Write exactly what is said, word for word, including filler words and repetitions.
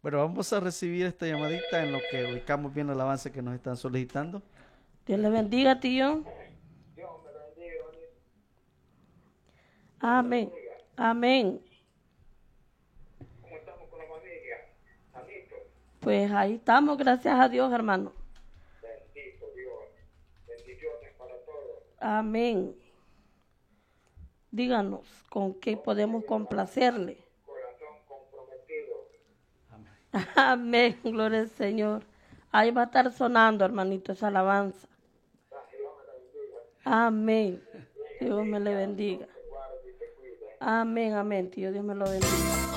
Bueno, vamos a recibir esta llamadita en lo que ubicamos bien el avance que nos están solicitando. Dios le bendiga, tío. Amén. Amén. ¿Cómo estamos con la familia? ¿Amito? Pues ahí estamos, gracias a Dios, hermano. Bendito Dios. Bendiciones para todos. Amén. Díganos con qué podemos complacerle. Corazón comprometido. Amén, gloria al Señor. Ahí va a estar sonando, hermanito, esa alabanza. Dios me la bendiga. Amén. Dios me le bendiga. Te guarde y te cuide. Amén, amén, tío. Dios me lo bendiga.